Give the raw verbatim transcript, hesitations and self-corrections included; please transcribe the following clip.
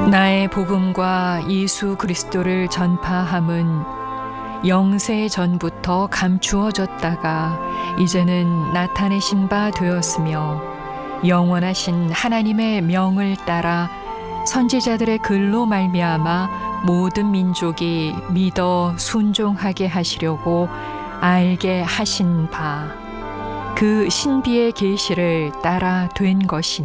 나의 복음과 예수 그리스도를 전파함은 영세 전부터 감추어졌다가 이제는 나타내신 바 되었으며 영원하신 하나님의 명을 따라 선지자들의 글로 말미암아 모든 민족이 믿어 순종하게 하시려고 알게 하신 바 그 신비의 계시를 따라 된 것이니